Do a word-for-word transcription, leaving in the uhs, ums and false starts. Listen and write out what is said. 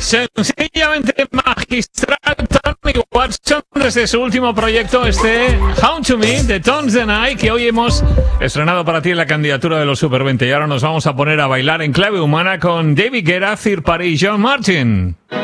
sencillamente magistral Tony Watson desde su último proyecto, este How to Me de Tones and I, que hoy hemos estrenado para ti en la candidatura de los Super veinte. Y ahora nos vamos a poner a bailar en clave humana con David Guetta, Third Party y John Martin.